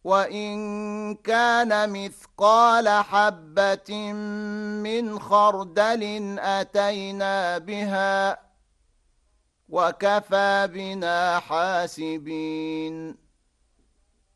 وإن كان مثقال حبة من خردل أتينا بها وكفى بنا حاسبين